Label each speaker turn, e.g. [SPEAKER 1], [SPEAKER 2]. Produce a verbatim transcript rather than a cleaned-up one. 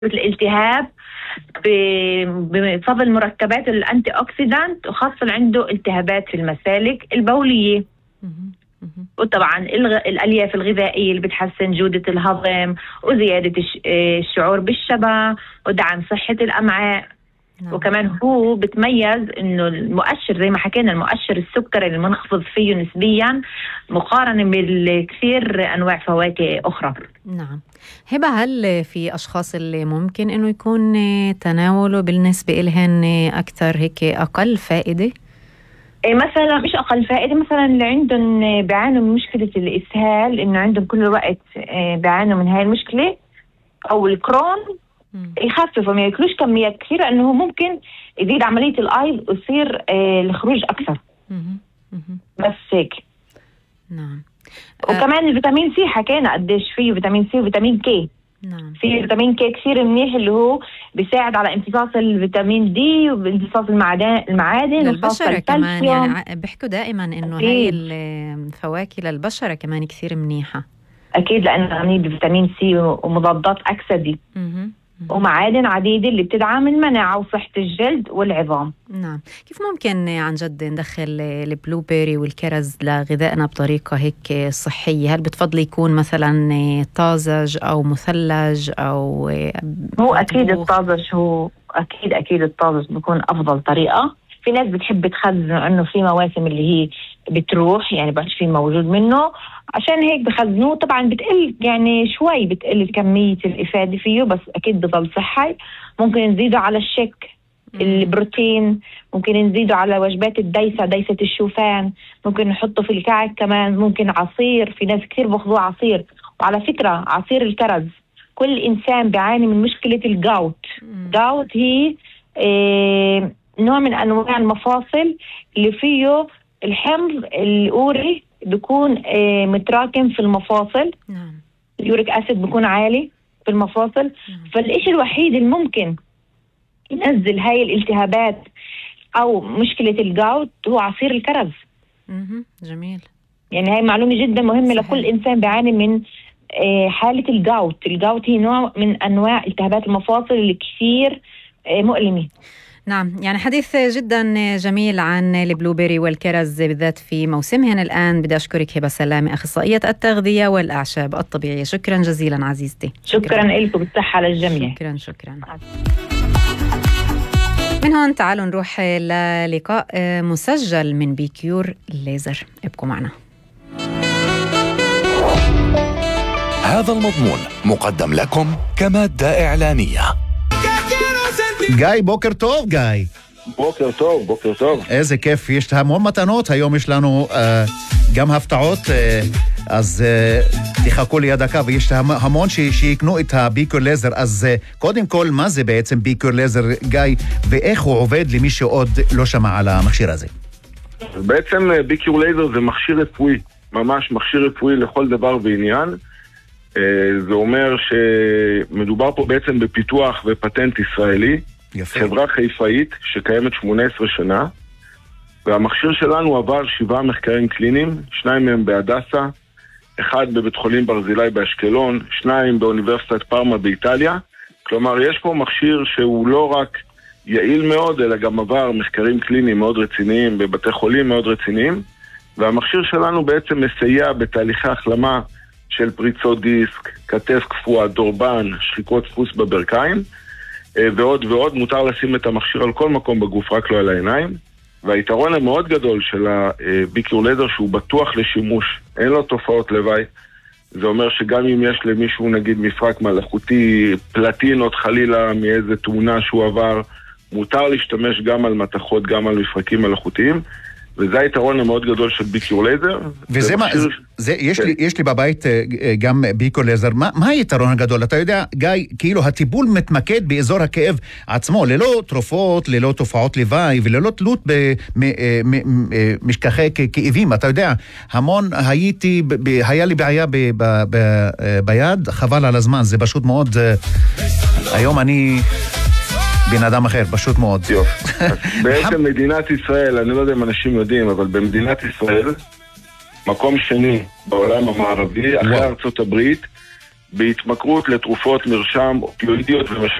[SPEAKER 1] الالتهاب بفضل مركبات الأنتي أوكسيدانت، وخاصة عنده التهابات في المسالك البولية. وطبعا الألياف الغذائية اللي بتحسن جودة الهضم وزيادة الشعور بالشبع ودعم صحة الأمعاء. نعم. وكمان هو بتميز انه المؤشر زي ما حكينا، المؤشر السكري المنخفض فيه نسبيا مقارنة بالكثير انواع فواكه اخرى.
[SPEAKER 2] نعم. هبة، هل في اشخاص اللي ممكن انه يكون تناوله بالنسبة لهن اكثر هيك اقل فائدة؟
[SPEAKER 1] مثلا مش اقل فائدة، مثلا اللي عندهم بيعانوا من مشكلة الاسهال، انه عندهم كل الوقت بيعانوا من هاي المشكلة، او الكرون، يخففوا ما ياكلوش كميات كثيرة، انه ممكن يزيد عملية الايض ويصير آه الخروج اكثر. بس هيك.
[SPEAKER 2] نعم.
[SPEAKER 1] وكمان الفيتامين سي حكينا قديش فيه فيتامين سي وفيتامين كي.
[SPEAKER 2] نعم.
[SPEAKER 1] في فيتامين كي كثير منيح، اللي هو بيساعد على امتصاص الفيتامين دي وامتصاص المعادن المعادن
[SPEAKER 2] للبشرة كمان. يعني بيحكوا دائما انه هاي الفواكه للبشرة كمان كثير منيحة.
[SPEAKER 1] اكيد، لانه غني بفيتامين سي ومضادات اكسده ومعادن عديدة اللي بتدعم المناعة وصحة الجلد والعظام.
[SPEAKER 2] نعم. كيف ممكن عن جد ندخل البلو بيري والكرز لغذائنا بطريقة هيك صحية؟ هل بتفضل يكون مثلا طازج أو مثلج أو
[SPEAKER 1] هو أكيد الطازج، هو أكيد أكيد الطازج بيكون أفضل طريقة. في ناس بتحب تخزن، أنه في مواسم اللي هي بتروح يعني بقاش في موجود منه، عشان هيك بخزنوه. طبعا بتقل يعني شوي بتقل كمية الإفادة فيه، بس أكيد بضل صحي. ممكن نزيده على الشك البروتين، ممكن نزيده على وجبات الديسة، ديسة الشوفان، ممكن نحطه في الكعك كمان، ممكن عصير، في ناس كثير بأخذوه عصير. وعلى فكرة عصير الكرز، كل إنسان بيعاني من مشكلة الجاوت. جاوت هي إيه نوع من أنواع المفاصل اللي فيه الحمض الأوري بيكون آه متراكم في المفاصل.
[SPEAKER 2] نعم.
[SPEAKER 1] اليوريك أسيد بيكون عالي في المفاصل. نعم. فالإشي الوحيد الممكن ينزل هاي الالتهابات أو مشكلة الجاوت هو عصير الكرز.
[SPEAKER 2] مم. جميل.
[SPEAKER 1] يعني هاي معلومة جدا مهمة. صحيح. لكل إنسان بيعاني من آه حالة الجاوت. الجاوت هي نوع من أنواع التهابات المفاصل اللي كثير آه مؤلمة.
[SPEAKER 2] نعم. يعني حديث جدا جميل عن البلو بيري والكرز بالذات في موسمهن الآن. بدي أشكرك هبة سلامة، أخصائية التغذية والأعشاب الطبيعية. شكرا جزيلا عزيزتي.
[SPEAKER 1] شكرا, شكرا لكم، بالصحة للجميع.
[SPEAKER 2] شكرا شكرا. من هون تعالوا نروح للقاء مسجل من بيكيور ليزر. ابقوا معنا.
[SPEAKER 3] هذا المضمون مقدم لكم كمادة إعلانية.
[SPEAKER 4] גיא, בוקר טוב, גיא.
[SPEAKER 5] בוקר טוב, בוקר טוב.
[SPEAKER 4] איזה כיף, יש המון מתנות, היום יש לנו uh, גם הפתעות, uh, אז uh, תחכו לי הדקה, ויש המון ש- שיקנו את הביקור לייזר. אז uh, קודם כל, מה זה בעצם ביקור לייזר, גיא, ואיך הוא עובד למי שעוד לא שמע על המכשיר הזה?
[SPEAKER 5] בעצם ביקור לייזר זה מכשיר רפואי, ממש מכשיר רפואי לכל דבר ועניין. זה אומר שמדובר פה בעצם בפיתוח ופטנט ישראלי. יפה. חברה חיפאית שקיימת שמונה עשרה שנה, והמכשיר שלנו עבר שבעה מחקרים קליניים, שניים מהם בהדסה, אחד בבית חולים ברזילי באשקלון, שניים באוניברסיטת פארמה באיטליה. כלומר, יש פה מכשיר שהוא לא רק יעיל מאוד, אלא גם עבר מחקרים קליניים מאוד רציניים בבתי חולים מאוד רציניים, והמכשיר שלנו בעצם מסייע בתהליכי החלמה של פריצות דיסק, כתף קפואה, דורבן, שחיקות דפוס בברכיים, ועוד ועוד. מותר לשים את המכשיר על כל מקום בגוף, רק לא על העיניים. והיתרון המאוד גדול של הביקור לייזר שהוא בטוח לשימוש, אין לו תופעות לוואי. זה אומר שגם אם יש למישהו נגיד מפרק מלאכותי, פלטינות חלילה מאיזה תאונה שהוא עבר, מותר להשתמש גם על מתכות, גם על מפרקים מלאכותיים. וזה היתרון המאוד גדול של ביקור לייזר.
[SPEAKER 4] וזה מה, זה, יש לי, יש לי בבית גם ביקור לייזר. מה, מה היתרון הגדול? אתה יודע, גיא, כאילו הטיפול מתמקד באזור הכאב עצמו, ללא תרופות, ללא תופעות לוואי, וללא תלות במשככי כאבים. אתה יודע, המון הייתי, היה לי בעיה ב, ב, ב, ביד, חבל על הזמן, זה פשוט מאוד, היום אני בן אדם אחר, פשוט מאוד.
[SPEAKER 5] בעצם מדינת ישראל, אני לא יודע אם אנשים יודעים, אבל במדינת ישראל, מקום שני בעולם המערבי, אחרי ארצות הברית, בהתמכרות לתרופות מרשם אופיואידיות ומשככי